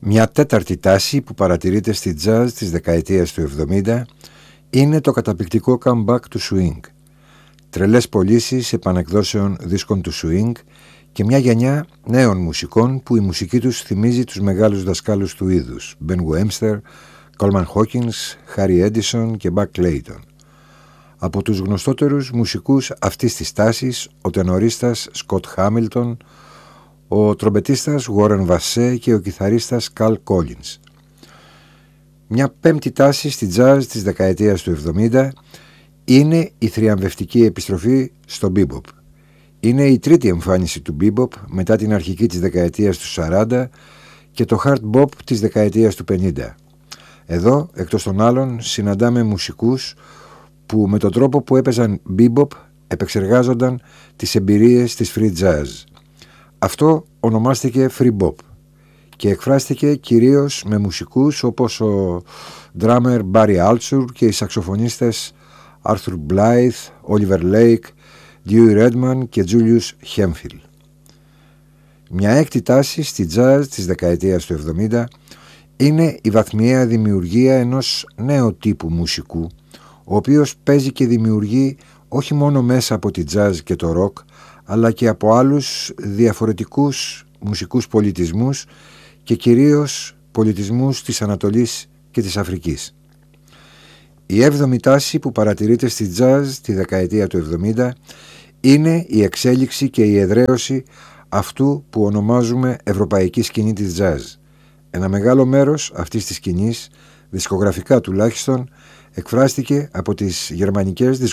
Μια τέταρτη τάση που παρατηρείται στη jazz της δεκαετίας του 70 είναι το καταπληκτικό comeback του swing. Τρελές πωλήσεις επανεκδόσεων δίσκων του swing και μια γενιά νέων μουσικών που η μουσική τους θυμίζει τους μεγάλους δασκάλους του είδους, Ben Webster, Coleman Hawkins, Harry Edison και Buck Clayton. Από τους γνωστότερους μουσικούς αυτής της τάσης, ο τενορίστας Scott Hamilton, ο τρομπετίστας Warren Vassé και ο κιθαρίστας Carl Collins. Μια πέμπτη τάση στη jazz της δεκαετίας του 70 είναι η θριαμβευτική επιστροφή στο bebop. Είναι η τρίτη εμφάνιση του bebop μετά την αρχική της δεκαετίας του 40 και το hard bop της δεκαετίας του 50. Εδώ, εκτός των άλλων, συναντάμε μουσικούς που με τον τρόπο που έπαιζαν bebop επεξεργάζονταν τις εμπειρίες της free jazz. Αυτό ονομάστηκε free bop και εκφράστηκε κυρίως με μουσικούς όπως ο drummer Barry Altsur και οι σαξοφωνίστες Arthur Blythe, Oliver Lake, Dewey Redman και Julius Hemphill. Μια έκτη τάση στη jazz της δεκαετίας του 70 είναι η βαθμιαία δημιουργία ενός νέου τύπου μουσικού, ο οποίος παίζει και δημιουργεί όχι μόνο μέσα από τη jazz και το rock, αλλά και από άλλους διαφορετικούς μουσικούς πολιτισμούς και κυρίως πολιτισμούς της Ανατολής και της Αφρικής. Η έβδομη τάση που παρατηρείται στη jazz τη δεκαετία του 70 είναι η εξέλιξη και η εδραίωση αυτού που ονομάζουμε ευρωπαϊκή σκηνή της jazz. Ένα μεγάλο μέρος αυτής της σκηνής, δισκογραφικά τουλάχιστον, εκφράστηκε από τις γερμανικές